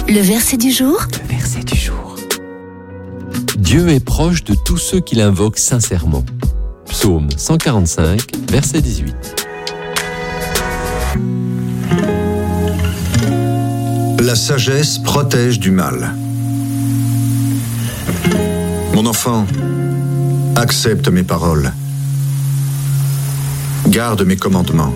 Le verset du jour. Le verset du jour. Dieu est proche de tous ceux qui l'invoquent sincèrement. Psaume 145, verset 18. La sagesse protège du mal. Mon enfant, accepte mes paroles. Garde mes commandements.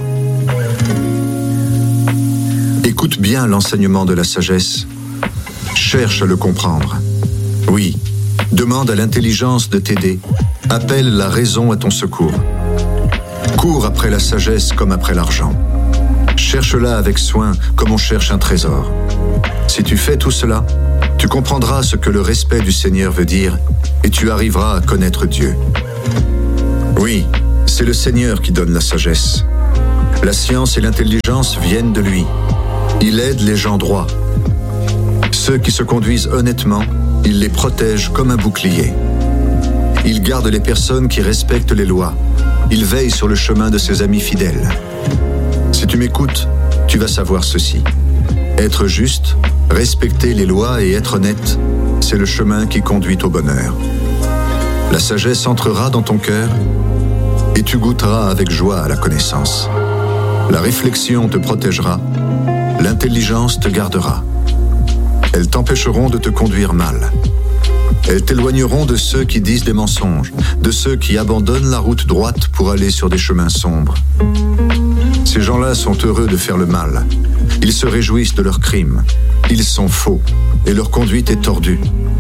Écoute bien l'enseignement de la sagesse. Cherche à le comprendre. Oui, demande à l'intelligence de t'aider. Appelle la raison à ton secours. Cours après la sagesse comme après l'argent. Cherche-la avec soin comme on cherche un trésor. Si tu fais tout cela, tu comprendras ce que le respect du Seigneur veut dire et tu arriveras à connaître Dieu. Oui, c'est le Seigneur qui donne la sagesse. La science et l'intelligence viennent de lui. Il aide les gens droits. Ceux qui se conduisent honnêtement, il les protège comme un bouclier. Il garde les personnes qui respectent les lois. Il veille sur le chemin de ses amis fidèles. Si tu m'écoutes, tu vas savoir ceci. Être juste, respecter les lois et être honnête, c'est le chemin qui conduit au bonheur. La sagesse entrera dans ton cœur et tu goûteras avec joie à la connaissance. La réflexion te protégera, l'intelligence te gardera. Elles t'empêcheront de te conduire mal. Elles t'éloigneront de ceux qui disent des mensonges, de ceux qui abandonnent la route droite pour aller sur des chemins sombres. Ces gens-là sont heureux de faire le mal. Ils se réjouissent de leurs crimes. Ils sont faux et leur conduite est tordue.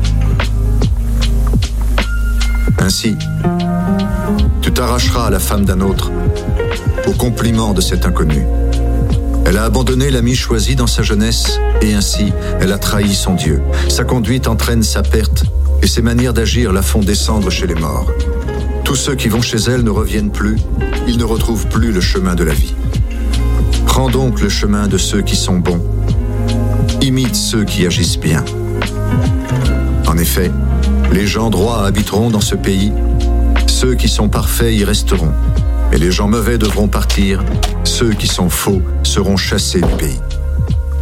Ainsi, tu t'arracheras à la femme d'un autre, au compliment de cet inconnu. Elle a abandonné l'ami choisi dans sa jeunesse et ainsi, elle a trahi son Dieu. Sa conduite entraîne sa perte et ses manières d'agir la font descendre chez les morts. Tous ceux qui vont chez elle ne reviennent plus, ils ne retrouvent plus le chemin de la vie. Prends donc le chemin de ceux qui sont bons. Imite ceux qui agissent bien. En effet, les gens droits habiteront dans ce pays, ceux qui sont parfaits y resteront, et les gens mauvais devront partir, ceux qui sont faux seront chassés du pays.